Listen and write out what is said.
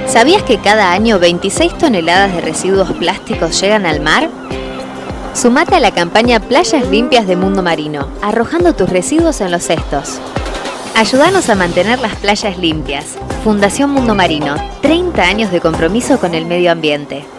¿Sabías que cada año 26 toneladas de residuos plásticos llegan al mar? Sumate a la campaña Playas Limpias de Mundo Marino, arrojando tus residuos en los cestos. Ayúdanos a mantener las playas limpias. Fundación Mundo Marino, 30 años de compromiso con el medio ambiente.